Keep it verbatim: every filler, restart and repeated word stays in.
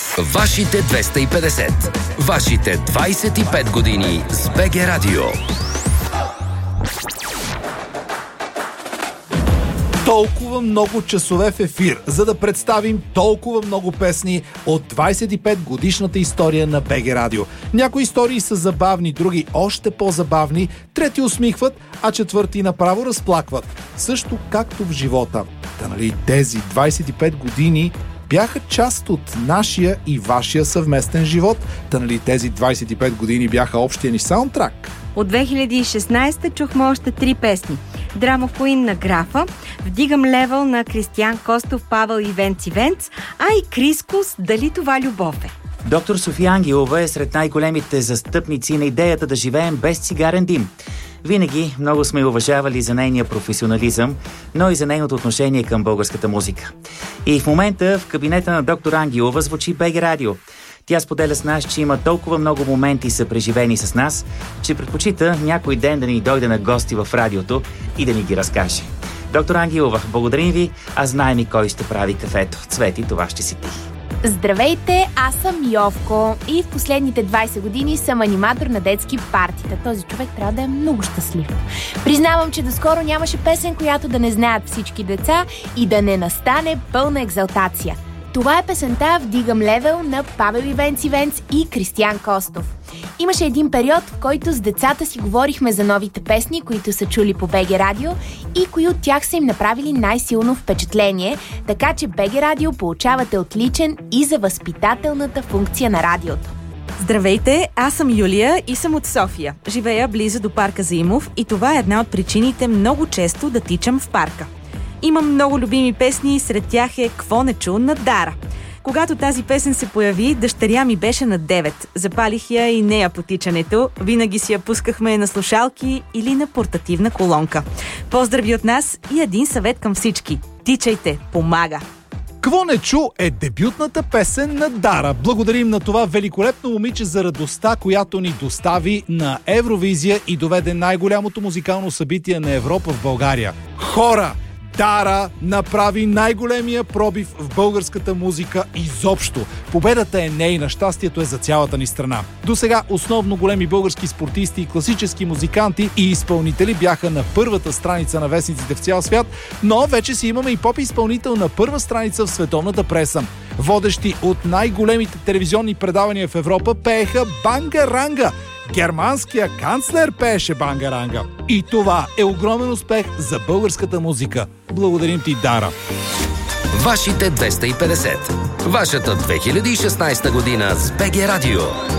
Вашите двеста и петдесет. Вашите двайсет и пет години с БГ Радио. Толкова много часове в ефир, за да представим толкова много песни от двайсет и пет годишната история на БГ Радио. Някои истории са забавни, други още по-забавни, трети усмихват, а четвърти направо разплакват. Също както в живота. Та нали тези двайсет и пет години бяха част от нашия и вашия съвместен живот. Та нали тези двайсет и пет години бяха общия ни саундтрак. От две хиляди и шестнайсета чухме още три песни. Драма в Queen на Графа, Вдигам левел на Кристиян Костов, Павел и Венц и Венц, а и Крискус, Дали това любов е. Доктор София Ангелова е сред най-големите застъпници на идеята да живеем без цигарен дим. Винаги много сме уважавали за нейния професионализъм, но и за нейното отношение към българската музика. И в момента в кабинета на доктор Ангелова звучи БГ Радио. Тя споделя с нас, че има толкова много моменти са преживени с нас, че предпочита някой ден да ни дойде на гости в радиото и да ни ги разкаже. Доктор Ангелова, благодарим ви, а знаем и кой ще прави кафето. Цвети, това ще си ти. Здравейте, аз съм Йовко и в последните двайсет години съм аниматор на детски партита. Този човек трябва да е много щастлив. Признавам, че доскоро нямаше песен, която да не знаят всички деца и да не настане пълна екзалтация. Това е песента "Вдигам левел" на Павел и Венц и Венц и Кристиян Костов. Имаше един период, в който с децата си говорихме за новите песни, които са чули по БГ Радио и кои от тях са им направили най-силно впечатление, така че БГ Радио получавате отличен и за възпитателната функция на радиото. Здравейте, аз съм Юлия и съм от София. Живея близо до парка Заимов и това е една от причините много често да тичам в парка. Имам много любими песни и сред тях е "Кво не чу" на Дара. Когато тази песен се появи, дъщеря ми беше на девет. Запалих я и нея по тичането. Винаги си я пускахме на слушалки или на портативна колонка. Поздрави от нас и един съвет към всички. Тичайте, помага! "Кво не чу" е дебютната песен на Дара. Благодарим на това великолепно момиче за радостта, която ни достави на Евровизия и доведе най-голямото музикално събитие на Европа в България. Хора! Дара направи най-големия пробив в българската музика изобщо. Победата е нейна, щастието е за цялата ни страна. До сега основно големи български спортисти, класически музиканти и изпълнители бяха на първата страница на вестниците в цял свят, но вече си имаме и поп-изпълнител на първа страница в световната преса. Водещи от най-големите телевизионни предавания в Европа пееха Банга-ранга. Германския канцлер пееше Банга-ранга. И това е огромен успех за българската музика. Благодарим ти, Дара. Вашите двеста и петдесет. Вашата две хиляди и шестнайсета година с БГ Радио.